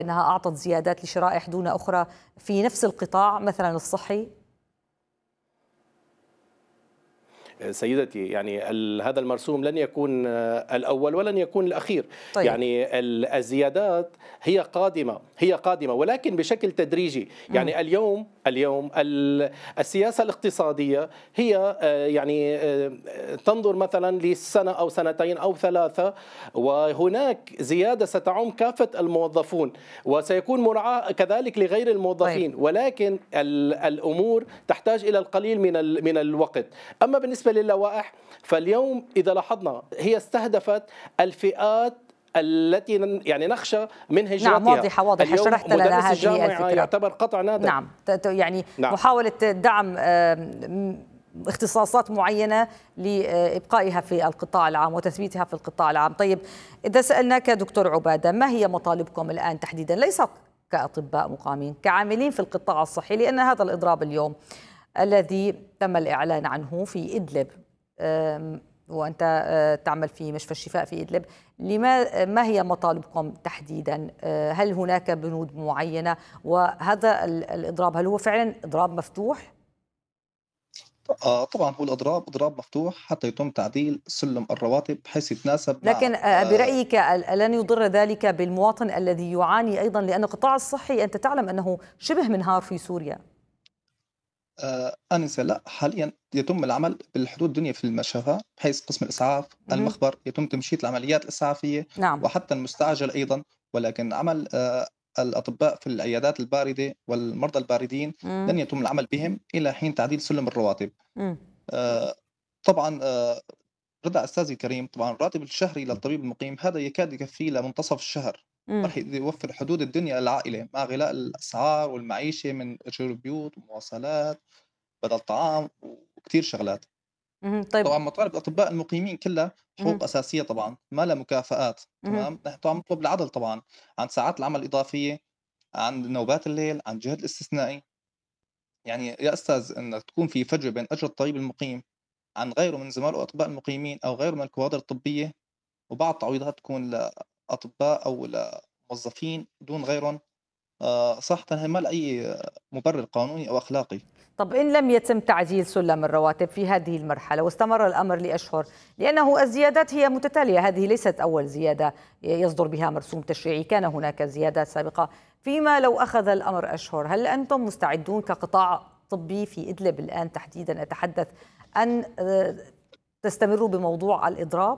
أنها أعطت زيادات لشرائح دون أخرى في نفس القطاع مثلا الصحي؟ سيدتي، يعني هذا المرسوم لن يكون الأول ولن يكون الأخير. طيب. يعني الزيادات هي قادمة ولكن بشكل تدريجي. مم. يعني اليوم السياسة الاقتصادية هي يعني تنظر مثلا لسنة أو سنتين أو ثلاثة، وهناك زيادة ستعم كافة الموظفون وسيكون مراعاة كذلك لغير طيب. الموظفين، ولكن الأمور تحتاج إلى القليل من الوقت. أما بالنسبة للوائح فاليوم إذا لاحظنا هي استهدفت الفئات التي يعني نخشى من نعم، هجرتها. واضحة واضحة، اليوم شرحت مدرس لنا هذه الجامعة الفكرة. يعتبر قطع نادر. نعم، يعني نعم. محاولة دعم اختصاصات معينة لإبقائها في القطاع العام وتثبيتها في القطاع العام. طيب، إذا سألناك دكتور عبادة، ما هي مطالبكم الآن تحديدا، ليس كأطباء مقامين، كعاملين في القطاع الصحي، لأن هذا الإضراب اليوم الذي تم الإعلان عنه في إدلب، وأنت تعمل في مشفى الشفاء في إدلب، ما هي مطالبكم تحديدا؟ هل هناك بنود معينة؟ وهذا الإضراب هل هو فعلا إضراب مفتوح؟ طبعا هو إضراب مفتوح حتى يتم تعديل سلم الرواتب بحيث يتناسب مع لكن برأيك لن يضر ذلك بالمواطن الذي يعاني أيضا، لأن القطاع الصحي أنت تعلم أنه شبه منهار في سوريا؟ آنسة. لا، حاليا يتم العمل بالحدود الدنيا في المشافى، بحيث قسم الإسعاف مهم. المخبر يتم تمشيط العمليات الإسعافية نعم. وحتى المستعجل أيضا. ولكن عمل الأطباء في العيادات الباردة والمرضى الباردين مم. لن يتم العمل بهم إلى حين تعديل سلم الرواتب. مم. آه، طبعا رضا أستاذي الكريم، طبعا الراتب الشهري للطبيب المقيم هذا يكاد يكفيه لمنتصف الشهر. مم. راح يوفر حدود الدنيا للعائلة مع غلاء الأسعار والمعيشة من أجور البيوت ومواصلات بدل طعام وكتير شغلات. مم. طيب. طبعا مطالب الأطباء المقيمين كلها مم. حقوق أساسية طبعا، ما لها مكافآت. مم. تمام، نحن طبعا نطلب العدل طبعا عن ساعات العمل الإضافية، عن نوبات الليل، عن جهد الاستثنائي. يعني يا أستاذ، أن تكون في فجوة بين أجر الطبيب المقيم عن غيره من زملائه الأطباء المقيمين أو غيره من الكوادر الطبية، وبعض التعويضات تكون لأطباء أو لموظفين دون غيرهم. صراحةً هي ما لها أي مبرر قانوني أو أخلاقي. طب إن لم يتم تعديل سلم الرواتب في هذه المرحلة واستمر الأمر لأشهر، لأنه الزيادات هي متتالية، هذه ليست أول زيادة يصدر بها مرسوم تشريعي، كان هناك زيادات سابقة، فيما لو أخذ الأمر أشهر، هل أنتم مستعدون كقطاع طبي في إدلب الآن تحديدا أتحدث أن تستمروا بموضوع الإضراب؟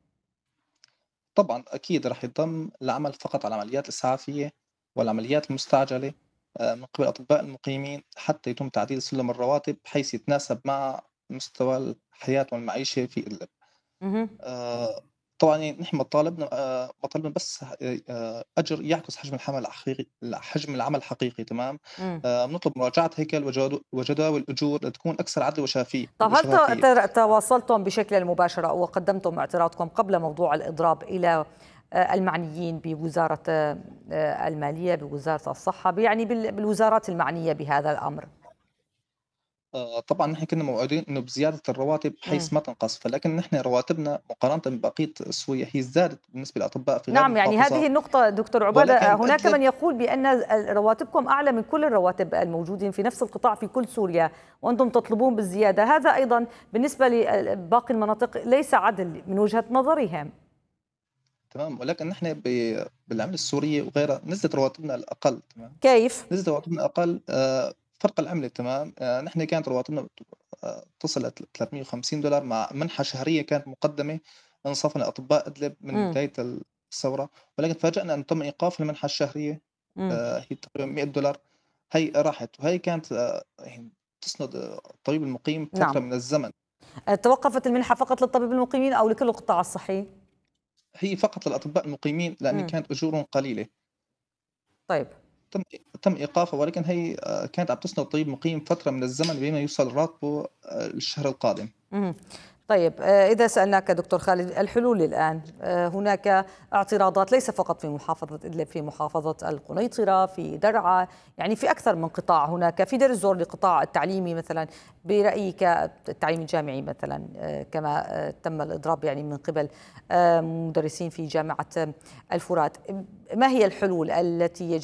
طبعًا أكيد رح يتم العمل فقط على العمليات الإسعافية والعمليات المستعجلة من قبل الأطباء المقيمين حتى يتم تعديل سلم الرواتب بحيث يتناسب مع مستوى الحياة والمعيشة في إدلب. مهم. آآ طبعًا يعني نحن مطالبنا بس أجر يعكس حجم الحمل الحقيقي، حجم العمل الحقيقي. تمام. مم. بنطلب مراجعة هيكل وجداول الأجور لتكون أكثر عدل طب هل وشفافية. تواصلتم بشكل مباشر أو قدمتم اعتراضكم قبل موضوع الإضراب إلى المعنيين بوزارة المالية، بوزارة الصحة، يعني بالوزارات المعنية بهذا الأمر؟ طبعًا نحن كنا موعودين إنه بزيادة الرواتب مم. بحيث ما تنقص، فلكن نحن رواتبنا مقارنة ببقية سوريا هي زادت بالنسبة للأطباء في غير نعم، يعني هذه المحافظات. النقطة دكتور عبادة، ولكن هناك إدلب من يقول بأن رواتبكم أعلى من كل الرواتب الموجودين في نفس القطاع في كل سوريا، وأنتم تطلبون بالزيادة، هذا أيضا بالنسبة لباقي المناطق ليس عدل من وجهة نظرهم. تمام، ولكن نحن بالعملة السورية وغيرها نزلت رواتبنا الأقل. تمام، كيف؟ نزلت رواتبنا أقل فرق العملة. تمام. نحن كانت رواتبنا تصل ل$350 مع منحة شهرية كانت مقدمة إنصافًا لأطباء إدلب من مم. بداية الثورة. ولكن تفاجأنا أن تم إيقاف المنحة الشهرية. مم. هي تقريبًا $100. هي راحت، وهي كانت يعني تسند الطبيب المقيم فترة نعم. من الزمن. توقفت المنحة فقط للطبيب المقيمين أو لكل القطاع الصحي؟ هي فقط للأطباء المقيمين لأن مم. كانت أجورهم قليلة. طيب. تم تم إيقافها، ولكن هي كانت عم تسند الطبيب المقيم فترة من الزمن بما يوصل راتبه الشهر القادم. مم. طيب إذا سألناك دكتور خالد الحلول الآن، هناك اعتراضات ليس فقط في محافظة إدلب، في محافظة القنيطرة، في درعا، يعني في أكثر من قطاع، هناك في دير الزور لقطاع التعليمي مثلا، برأيك التعليم الجامعي مثلا كما تم الإضراب يعني من قبل مدرسين في جامعة الفرات، ما هي الحلول التي يجب